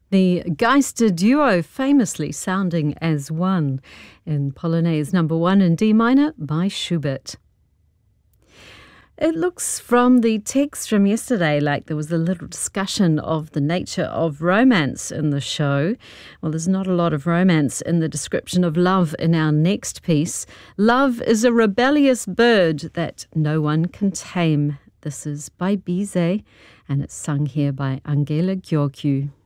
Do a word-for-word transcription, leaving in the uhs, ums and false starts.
The Geister duo famously sounding as one in Polonaise number one in D minor by Schubert. It looks from the text from yesterday like there was a little discussion of the nature of romance in the show. Well, there's not a lot of romance in the description of love in our next piece. Love is a rebellious bird that no one can tame. This is by Bizet, and it's sung here by Angela Gheorghiu.